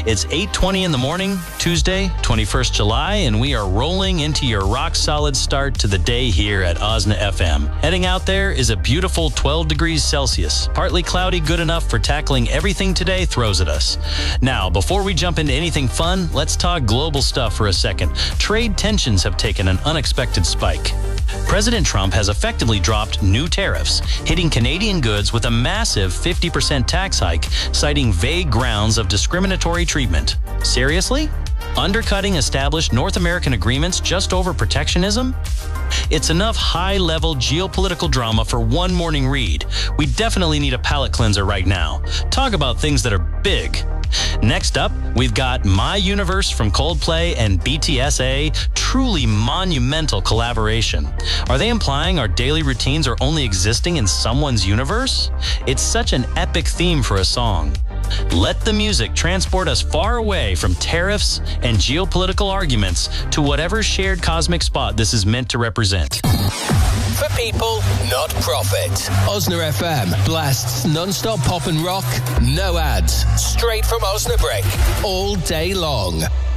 It's 8:20 in the morning, Tuesday, 21st July, and we are rolling into your rock-solid start to the day here at OSNA FM. Heading out there is a beautiful 12 degrees Celsius. Partly cloudy, good enough for tackling everything today throws at us. Now, before we jump into anything fun, let's talk global stuff for a second. Trade tensions have taken an unexpected spike. President Trump has effectively dropped new tariffs, hitting Canadian goods with a massive 50% tax hike, citing vague grounds of discriminatory treatment. Seriously? Undercutting established North American agreements just over protectionism? It's enough high-level geopolitical drama for one morning read. We definitely need a palate cleanser right now. Talk about things that are big. Next up, we've got My Universe from Coldplay and BTS, truly monumental collaboration. Are they implying our daily routines are only existing in someone's universe? It's such an epic theme for a song. Let the music transport us far away from tariffs and geopolitical arguments to whatever shared cosmic spot this is meant to represent. For people, not profit. OSNA FM blasts non-stop pop and rock, no ads, straight from Osnabrück, all day long.